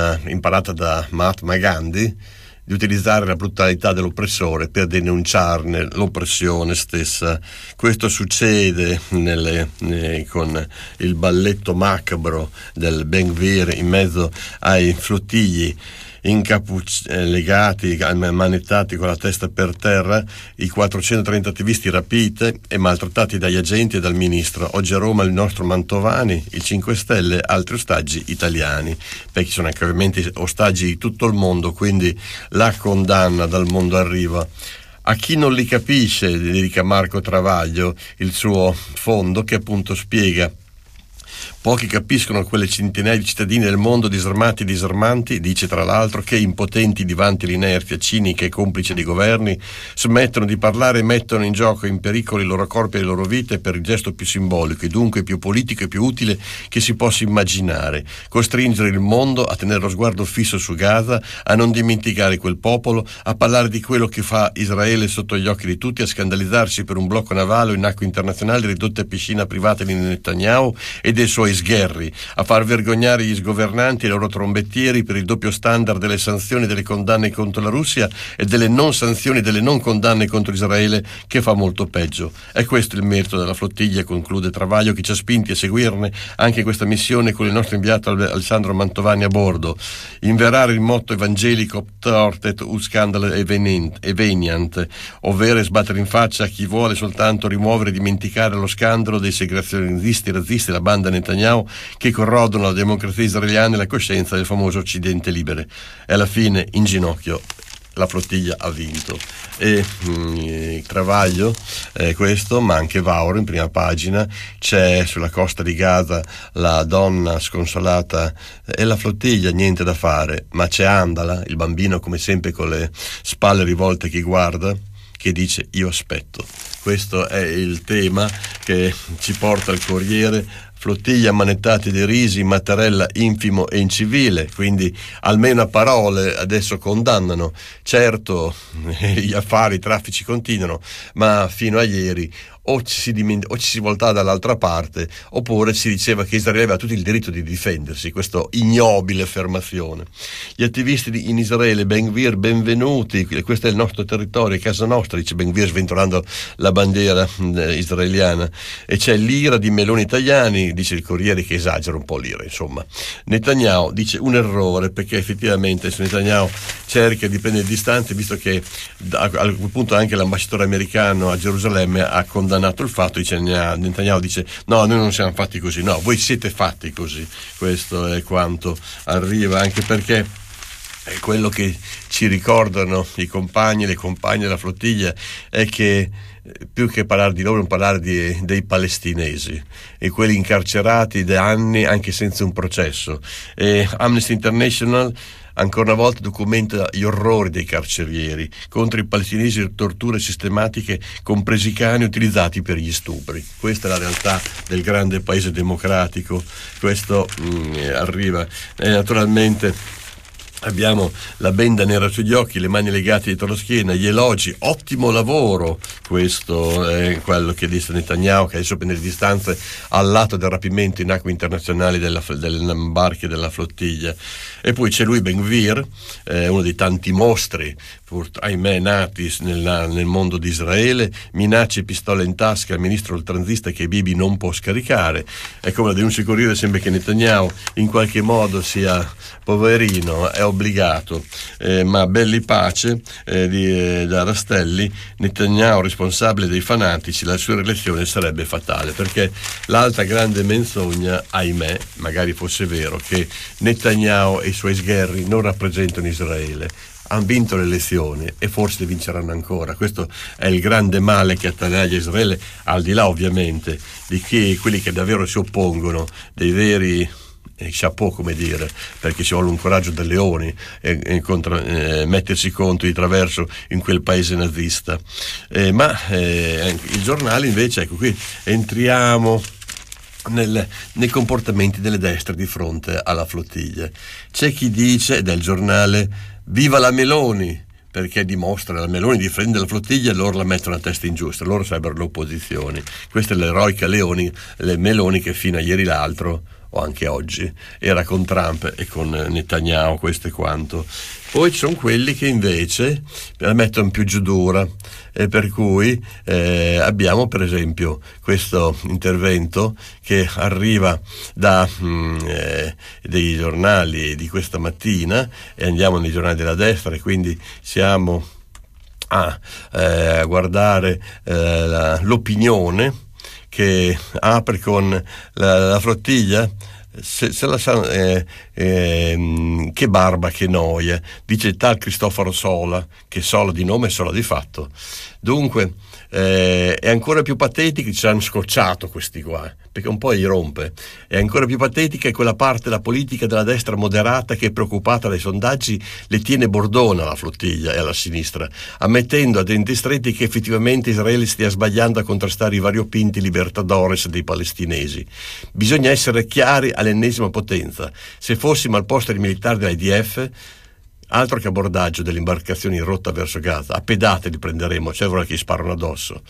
quella imparata da Mahatma Gandhi, di utilizzare la brutalità dell'oppressore per denunciarne l'oppressione stessa. Questo succede con il balletto macabro del Ben Gvir in mezzo ai flottigli legati, manettati con la testa per terra, i 430 attivisti rapiti e maltrattati dagli agenti e dal ministro. Oggi a Roma il nostro Mantovani, il 5 Stelle, altri ostaggi italiani, perché sono anche ovviamente ostaggi di tutto il mondo, quindi la condanna dal mondo arriva. A chi non li capisce, dedica Marco Travaglio il suo fondo, che appunto spiega: pochi capiscono quelle centinaia di cittadini del mondo disarmati e disarmanti, dice tra l'altro, che impotenti davanti all'inerzia cinica e complice dei governi smettono di parlare e mettono in gioco in pericolo i loro corpi e le loro vite per il gesto più simbolico e dunque più politico e più utile che si possa immaginare: costringere il mondo a tenere lo sguardo fisso su Gaza, a non dimenticare quel popolo, a parlare di quello che fa Israele sotto gli occhi di tutti, a scandalizzarsi per un blocco navale in acque internazionali ridotte a piscina privata di Netanyahu e dei suoi sgherri, a far vergognare gli sgovernanti e i loro trombettieri per il doppio standard delle sanzioni e delle condanne contro la Russia e delle non sanzioni e delle non condanne contro Israele, che fa molto peggio. È questo il merito della flottiglia, conclude Travaglio, che ci ha spinti a seguirne anche questa missione con il nostro inviato Alessandro Mantovani a bordo: inverare il motto evangelico Ptortet ut scandal eveniant, ovvero sbattere in faccia a chi vuole soltanto rimuovere e dimenticare lo scandalo dei segregazionisti razzisti, la banda Netanyahu, che corrodono la democrazia israeliana e la coscienza del famoso Occidente libero. E alla fine, in ginocchio, la flottiglia ha vinto. E Travaglio, questo, ma anche Vauro in prima pagina. C'è sulla costa di Gaza la donna sconsolata e la flottiglia, niente da fare, ma c'è Andala, il bambino come sempre con le spalle rivolte che guarda, che dice: io aspetto. Questo è il tema che ci porta il Corriere. Flottiglia manettati dei risi, Mattarella infimo e incivile, quindi almeno a parole adesso condannano. Certo, gli affari, i traffici continuano, ma fino a ieri o ci si voltava dall'altra parte, oppure si diceva che Israele aveva tutto il diritto di difendersi. Questa ignobile affermazione. Gli attivisti in Israele: Ben Gvir, benvenuti, questo è il nostro territorio, è casa nostra, dice Ben Gvir sventolando la bandiera israeliana. E c'è l'ira di meloni italiani, dice il Corriere, che esagera un po' l'ira, insomma. Netanyahu dice un errore, perché effettivamente se Netanyahu cerca di prendere distanze, visto che a quel punto anche l'ambasciatore americano a Gerusalemme ha condannato il fatto, dice Netanyahu, dice no, noi non siamo fatti così, no, voi siete fatti così. Questo è quanto arriva, anche perché è quello che ci ricordano i compagni e le compagne della flottiglia, è che più che parlare di loro, non parlare dei palestinesi e quelli incarcerati da anni anche senza un processo. E Amnesty International ancora una volta documenta gli orrori dei carcerieri contro i palestinesi, le torture sistematiche, compresi i cani utilizzati per gli stupri. Questa è la realtà del grande paese democratico. Questo arriva. Naturalmente abbiamo la benda nera sugli occhi, le mani legate dietro la schiena, gli elogi, ottimo lavoro. Questo è quello che dice Netanyahu, che adesso prende le distanze al lato del rapimento in acque internazionali delle barche della flottiglia. E poi c'è lui, Ben Gvir, uno dei tanti mostri, ahimè, nati nel mondo di Israele, minacce e pistole in tasca al ministro oltranzista che Bibi non può scaricare. E come la denuncia Corriere, sembra che Netanyahu in qualche modo sia poverino, è obbligato, ma belli pace da Rastelli: Netanyahu responsabile dei fanatici, la sua rielezione sarebbe fatale, perché l'altra grande menzogna, ahimè, magari fosse vero, che Netanyahu e i suoi sgherri non rappresentano Israele. Hanno vinto le elezioni e forse vinceranno ancora. Questo è il grande male che attanaglia Israele, al di là ovviamente di quelli che davvero si oppongono, dei veri chapeau, come dire, perché ci vuole un coraggio da leoni mettersi contro di traverso in quel paese nazista. Ma i giornali invece, ecco, qui entriamo nei comportamenti delle destre di fronte alla flottiglia. C'è chi dice, ed è il giornale: viva la Meloni, perché dimostra la Meloni difende la flottiglia e loro la mettono a testa ingiusta, loro sarebbero le opposizioni. Questa è l'eroica le Meloni che fino a ieri l'altro o anche oggi, era con Trump e con Netanyahu, questo è quanto. Poi ci sono quelli che invece la mettono più giù dura, per cui abbiamo per esempio questo intervento che arriva da dei giornali di questa mattina, e andiamo nei giornali della destra, e quindi siamo a guardare l'opinione, che apre con la flottiglia. Che barba, che noia, dice il tal Cristoforo Sola, che Sola di nome e Sola di fatto. Dunque è ancora più patetica, ci hanno scocciato questi qua, perché un po' gli rompe. È ancora più patetica è quella parte della politica della destra moderata che, preoccupata dai sondaggi, le tiene bordona alla flottiglia e alla sinistra, ammettendo a denti stretti che effettivamente Israele stia sbagliando a contrastare i variopinti libertadores dei palestinesi. Bisogna essere chiari all'ennesima potenza: se fossimo al posto dei militari dell'IDF, altro che abbordaggio delle imbarcazioni in rotta verso Gaza, a pedate li prenderemo, cioè vorrà che gli sparano addosso.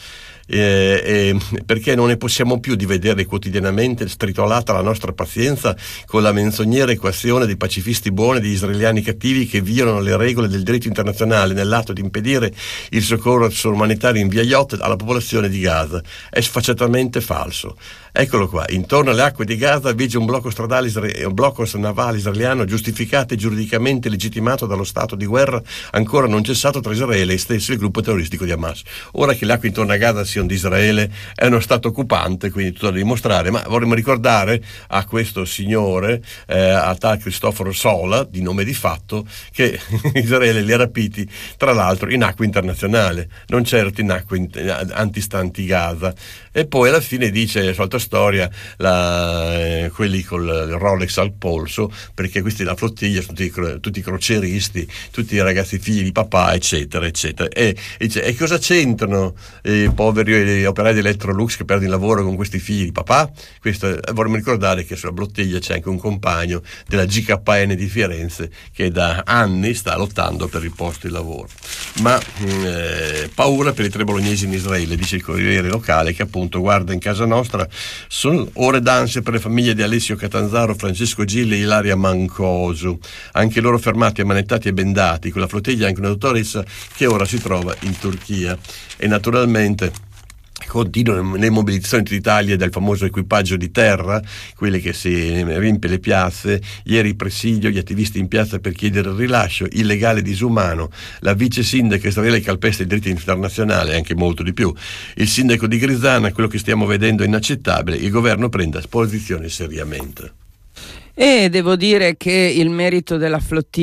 Perché non ne possiamo più di vedere quotidianamente stritolata la nostra pazienza con la menzognera equazione dei pacifisti buoni e degli israeliani cattivi che violano le regole del diritto internazionale nell'atto di impedire il soccorso umanitario in via yacht alla popolazione di Gaza. È sfacciatamente falso. Eccolo qua: intorno alle acque di Gaza vige un blocco navale israeliano giustificato e giuridicamente legittimato dallo stato di guerra ancora non cessato tra Israele e stesso il gruppo terroristico di Hamas. Ora che le acque intorno a Gaza siano di Israele è uno stato occupante, quindi tutto da dimostrare, ma vorremmo ricordare a questo signore, a tal Cristoforo Sola, di nome di fatto, che Israele li ha rapiti tra l'altro in acque internazionali, non certo in acque antistanti Gaza. E poi alla fine dice la solita storia, quelli col Rolex al polso, perché questi della flottiglia sono tutti crocieristi, tutti i ragazzi figli di papà, eccetera eccetera. E cosa c'entrano i poveri operai di Electrolux che perdono il lavoro con questi figli di papà? Vorremmo ricordare che sulla flottiglia c'è anche un compagno della GKN di Firenze che da anni sta lottando per il posto di lavoro. Ma paura per i tre bolognesi in Israele, dice il Corriere locale, che appunto guarda in casa nostra. Sono ore d'ansia per le famiglie di Alessio Catanzaro, Francesco Gilli e Ilaria Mancosu, anche loro fermati, ammanettati e bendati. Con la flottiglia anche una dottoressa che ora si trova in Turchia. E naturalmente continuano le mobilitazioni d'Italia del famoso equipaggio di terra, quelli che si riempie le piazze. Ieri presidio, gli attivisti in piazza per chiedere il rilascio illegale, disumano. La vice sindaca Israele calpesta il diritto internazionale e anche molto di più. Il sindaco di Grizzana: quello che stiamo vedendo è inaccettabile, il governo prenda posizione seriamente. E devo dire che il merito delle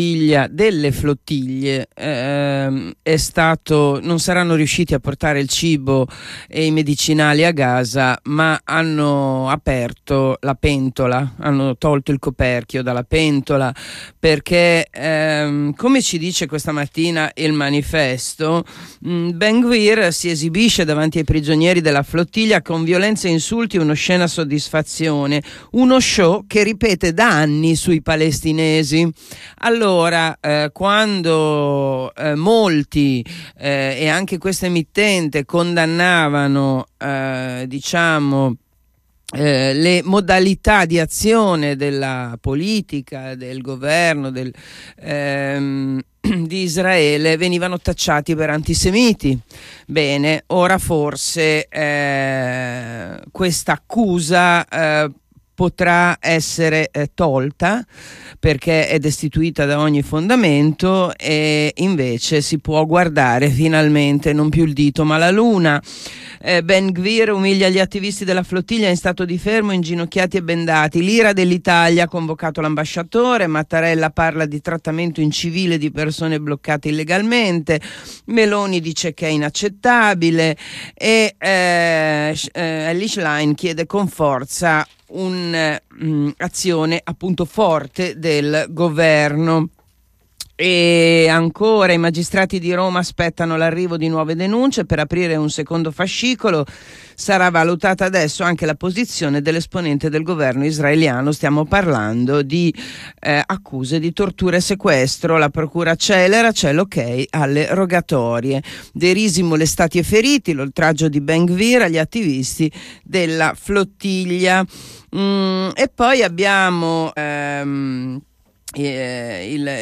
flottiglie è stato: non saranno riusciti a portare il cibo e i medicinali a Gaza, ma hanno aperto la pentola, hanno tolto il coperchio dalla pentola, perché come ci dice questa mattina il Manifesto, Ben Gvir si esibisce davanti ai prigionieri della flottiglia con violenza e insulti, un'oscena soddisfazione, uno show che ripete da anni sui palestinesi. Allora, quando molti e anche questa emittente condannavano le modalità di azione della politica, del governo di Israele, venivano tacciati per antisemiti. Bene, ora forse questa accusa potrà essere tolta, perché è destituita da ogni fondamento, e invece si può guardare finalmente non più il dito ma la luna. Ben Gvir umilia gli attivisti della flottiglia in stato di fermo, inginocchiati e bendati. L'ira dell'Italia ha convocato l'ambasciatore. Mattarella parla di trattamento incivile di persone bloccate illegalmente. Meloni dice che è inaccettabile, e Elly Schlein chiede con forza un'azione appunto forte del governo. E ancora i magistrati di Roma aspettano l'arrivo di nuove denunce per aprire un secondo fascicolo. Sarà valutata adesso anche la posizione dell'esponente del governo israeliano. Stiamo parlando di accuse di tortura e sequestro. La procura accelera, c'è l'ok alle rogatorie. Derisi, molestati e feriti, l'oltraggio di Ben Gvir agli attivisti della flottiglia. E poi abbiamo